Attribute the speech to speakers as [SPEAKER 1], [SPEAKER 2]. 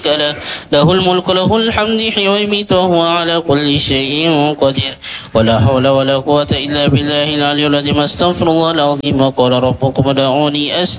[SPEAKER 1] له له الملك له الحمد يحيي ويميت وهو على كل شيء قدير ولا حول ولا قوة إلا بالله العلي العظيم. استغفر الله العظيم. وقال ربكم ادعوني أستجب